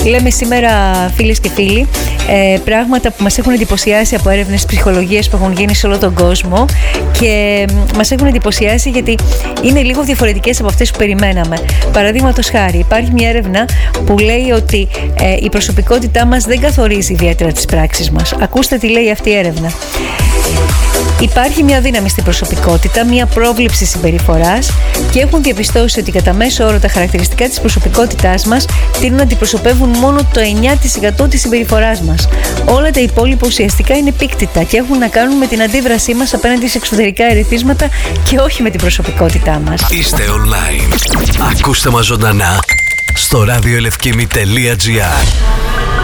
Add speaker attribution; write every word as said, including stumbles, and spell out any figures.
Speaker 1: Λέμε σήμερα, φίλες και φίλοι, ε, πράγματα που μας έχουν εντυπωσιάσει από έρευνες ψυχολογίας που έχουν γίνει σε όλο τον κόσμο και μας έχουν εντυπωσιάσει γιατί είναι λίγο διαφορετικές από αυτές που περιμέναμε. Παραδείγματος χάρη, υπάρχει μια έρευνα που λέει ότι ε, η προσωπικότητά μας δεν καθορίζει ιδιαίτερα τις πράξεις μας. Ακούστε τι λέει αυτή η έρευνα. Υπάρχει μια δύναμη στην προσωπικότητα, μια πρόβλεψη συμπεριφοράς και έχουν διαπιστώσει ότι κατά μέσο όρο τα χαρακτηριστικά της προσωπικότητάς μας τείνουν να αντιπροσωπεύουν μόνο το εννιά τοις εκατό της συμπεριφοράς μας. Όλα τα υπόλοιπα ουσιαστικά είναι επίκτητα και έχουν να κάνουν με την αντίδρασή μας απέναντι σε εξωτερικά ερεθίσματα και όχι με την προσωπικότητά μας.
Speaker 2: Είστε online. Ακούστε μας ζωντανά στο ραδιοελευκήμη τελεία τζι άρ.